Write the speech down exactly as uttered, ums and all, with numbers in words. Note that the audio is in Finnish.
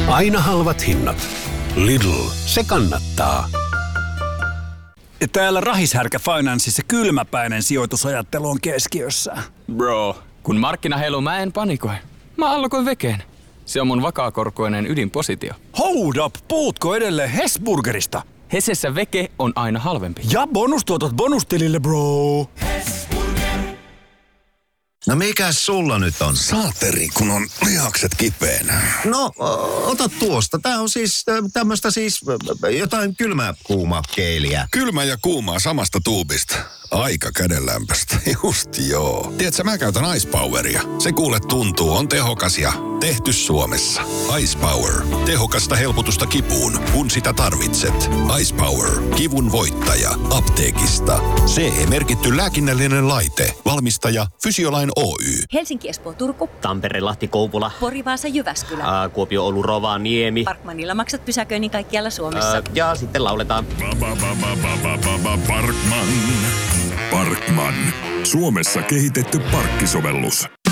Aina halvat hinnat. Lidl, se kannattaa. Täällä Rahishärkä Financeissa kylmäpäinen sijoitusajattelu on keskiössä. Bro, kun markkina heiluu, mä en panikoi. Mä allokoin vekeen. Se on mun vakaakorkoinen ydinpositio. Hold up, puhutko edelleen Hesburgerista? Hesessä veke on aina halvempi. Ja bonustuotot bonustilille, bro. No mikäs sulla nyt on? Saateri, kun on lihakset kipeänä. No, o- ota tuosta. Tää on siis äh, tämmöstä siis äh, jotain kylmää kuuma keeliä. Kylmä ja kuumaa samasta tuubista. Aika kädenlämpöstä. Just joo. Tiedätkö, mä käytän Ice Poweria. Se kuule tuntuu, on tehokas ja tehty Suomessa. Ice Power. Tehokasta helpotusta kipuun, kun sitä tarvitset. Ice Power. Kivun voittaja. Apteekista. C E-merkitty lääkinnällinen laite. Valmistaja Fysiolain Oy. Helsinki, Espoo, Turku. Tampere, Lahti, Kouvola. Pori, Vaasa, Jyväskylä. Ää, Kuopio, Oulu, Rovaniemi. Parkmanilla maksat pysäköinnin kaikkialla Suomessa. Ää, ja sitten lauletaan. Parkman. Parkman. Suomessa kehitetty parkkisovellus.